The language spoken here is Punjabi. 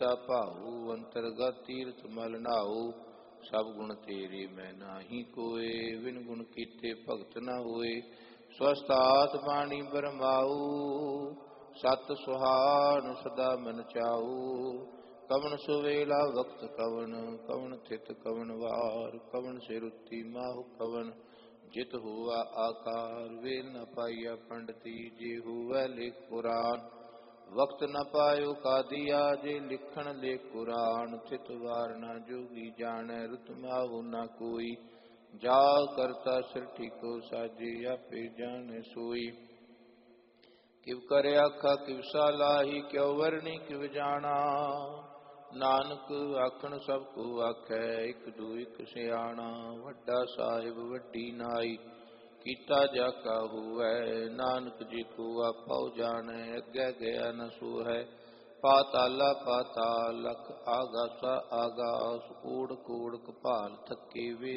ਈਸਾ ਭਾਊ, ਅੰਤਰਗਤ ਤੀਰਥ ਮਲ ਨਾਊ। ਸਭ ਗੁਣ ਤੇਰੇ ਮੈਂ ਨਾਹੀ ਕੋਏ, ਬਿਨ ਗੁਣ ਕੀਤੇ ਭਗਤ ਨ ਹੋਏ। ਸਵਸਥਾਤ ਬਾਣੀ ਬਰਮਾਊ, ਸਤ ਸੁਹਾਨ ਸਦਾ ਮਨ ਚਾਊ। ਕਵਣ ਸੁਵੇਲਾ ਵਕਤ ਕਵਣ, ਕਵਣ ਥਿਤ ਕਵਣ ਵਾਰ। ਕਵਣ ਸਿਰ ਉੱਤੀ ਮਾਹੁ ਕਵਣ, ਜਿਤ ਹੋਆ ਆਕਾਰ। ਵੇਲ ਨ ਪਾਈਆ ਪੰਡਤੀ, ਜੇ ਹੋਵੈ ਲੇਖ ਪੁਰਾਨ। ਵਕਤ ਨ ਪਾਇਓ ਕਾਦੀਆ, ਜੇ ਲਿਖਣ ਲੇਖ ਕੁਰਾਨ। ਥਿਤ ਵਾਰ ਨਾ ਜੋਗੀ ਜਾਣੈ, ਰੁਤ ਮਾਹੁ ਨਾ ਕੋਈ। ਜਾ ਕਰਤਾ ਸਿਰ ਠੀਕੋ ਸਾਜੇ, ਆਪੇ ਜਾਣੈ ਸੋਈ। ਕਿਵ ਕਰ ਆਖਾ ਕਿਵ ਸਾਲਾਹੀ, ਕਿਉ ਵਰਣੀ ਕਿਵ ਜਾਣਾ। ਨਾਨਕ ਆਖਣ ਸਭ ਕੋ ਆਖੈ, ਇਕ ਦੂ ਇਕ ਸਿਆਣਾ। ਵੱਡਾ ਸਾਹਿਬ ਵੱਡੀ ਨਾਈ, ਕੀਤਾ ਜਾ ਕਾ ਹੋਵੈ। ਨਾਨਕ ਜੀ ਕੋ ਆਪਹੁ ਜਾਣੈ, ਅੱਗੇ ਗਿਆ ਨ ਸੋਹੈ। ਪਾਤਾਲਾ ਪਾਤਾਲ, ਲਖ ਆਗਾਸਾ ਆਗਾਸ। ਕੋੜ ਕੋੜ ਕਪਾਲ ਥਕੇ ਵੇ